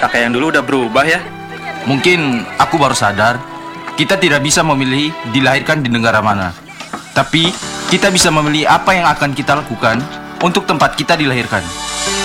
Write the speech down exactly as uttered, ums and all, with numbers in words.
kakek yang dulu udah berubah ya. Mungkin aku baru sadar, kita tidak bisa memilih dilahirkan di negara mana. Tapi, kita bisa memilih apa yang akan kita lakukan untuk tempat kita dilahirkan.